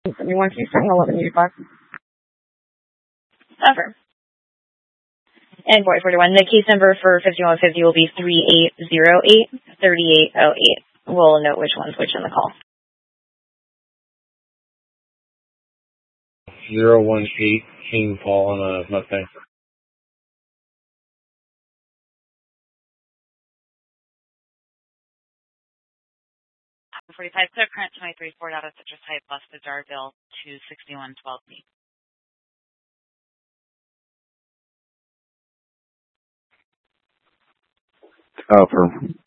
71 Keystone, 1185. Over. And Boy 41, the case number for 5150 will be 3808-3808. We'll note which one's which in the call. 018 King Paul on a Mustang. 45, clear current 23 Ford out of Citrus Heights, Los Bizarreville to 6112B. Over.